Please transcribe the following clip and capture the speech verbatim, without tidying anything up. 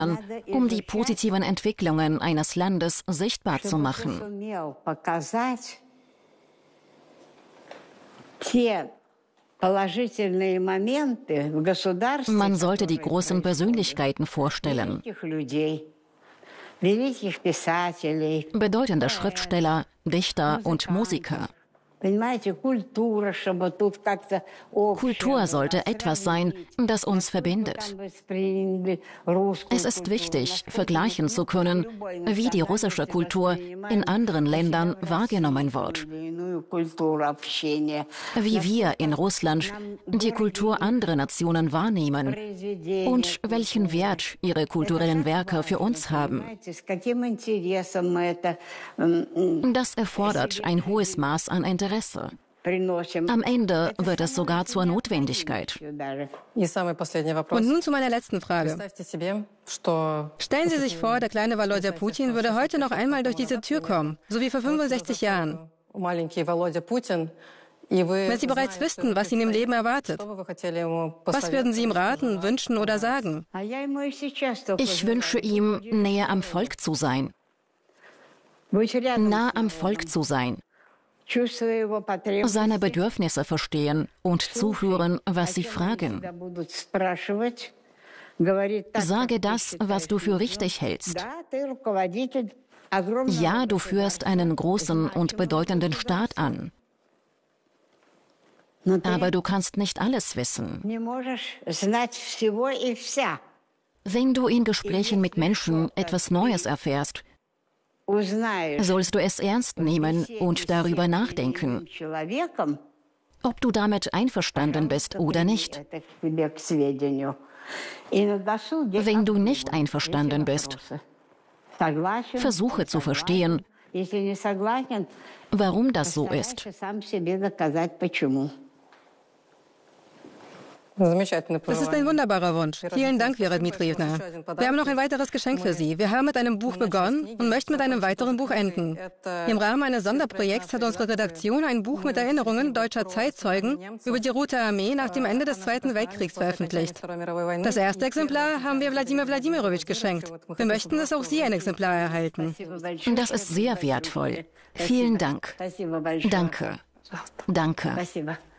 um die positiven Entwicklungen eines Landes sichtbar zu machen. Man sollte die großen Persönlichkeiten vorstellen. Bedeutende Schriftsteller, Dichter und Musiker. Kultur sollte etwas sein, das uns verbindet. Es ist wichtig, vergleichen zu können, wie die russische Kultur in anderen Ländern wahrgenommen wird. Wie wir in Russland die Kultur anderer Nationen wahrnehmen und welchen Wert ihre kulturellen Werke für uns haben. Das erfordert ein hohes Maß an Interesse. Am Ende wird es sogar zur Notwendigkeit. Und nun zu meiner letzten Frage. Stellen Sie sich vor, der kleine Volodya Putin würde heute noch einmal durch diese Tür kommen, so wie vor fünfundsechzig Jahren. Wenn Sie bereits wüssten, was ihn im Leben erwartet, was würden Sie ihm raten, wünschen oder sagen? Ich wünsche ihm, näher am Volk zu sein. Nah am Volk zu sein. Seine Bedürfnisse verstehen und zuhören, was sie fragen. Sage das, was du für richtig hältst. Ja, du führst einen großen und bedeutenden Staat an. Aber du kannst nicht alles wissen. Wenn du in Gesprächen mit Menschen etwas Neues erfährst, sollst du es ernst nehmen und darüber nachdenken, ob du damit einverstanden bist oder nicht. Wenn du nicht einverstanden bist, versuche zu verstehen, warum das so ist. Das ist ein wunderbarer Wunsch. Vielen Dank, Vera Dmitrievna. Wir haben noch ein weiteres Geschenk für Sie. Wir haben mit einem Buch begonnen und möchten mit einem weiteren Buch enden. Im Rahmen eines Sonderprojekts hat unsere Redaktion ein Buch mit Erinnerungen deutscher Zeitzeugen über die Rote Armee nach dem Ende des Zweiten Weltkriegs veröffentlicht. Das erste Exemplar haben wir Wladimir Wladimirovich geschenkt. Wir möchten, dass auch Sie ein Exemplar erhalten. Das ist sehr wertvoll. Vielen Dank. Danke. Danke.